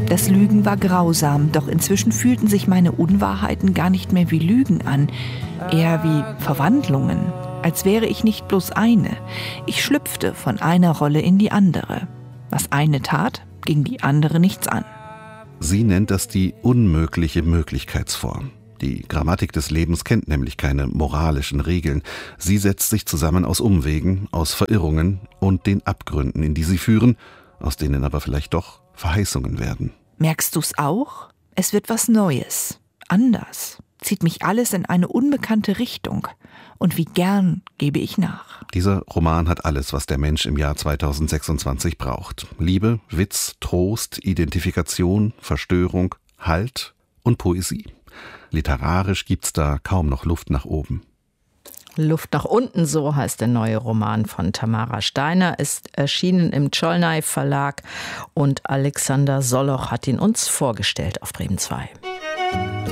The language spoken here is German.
Das Lügen war grausam, doch inzwischen fühlten sich meine Unwahrheiten gar nicht mehr wie Lügen an, eher wie Verwandlungen, als wäre ich nicht bloß eine. Ich schlüpfte von einer Rolle in die andere. Was eine tat, ging die andere nichts an. Sie nennt das die unmögliche Möglichkeitsform. Die Grammatik des Lebens kennt nämlich keine moralischen Regeln. Sie setzt sich zusammen aus Umwegen, aus Verirrungen und den Abgründen, in die sie führen, aus denen aber vielleicht doch Verheißungen werden. Merkst du's auch? Es wird was Neues, anders, zieht mich alles in eine unbekannte Richtung. Und wie gern gebe ich nach. Dieser Roman hat alles, was der Mensch im Jahr 2026 braucht. Liebe, Witz, Trost, Identifikation, Verstörung, Halt und Poesie. Literarisch gibt's da kaum noch Luft nach oben. Luft nach unten, so heißt der neue Roman von Tamara Steiner, ist erschienen im Csolnay Verlag und Alexander Soloch hat ihn uns vorgestellt auf Bremen 2.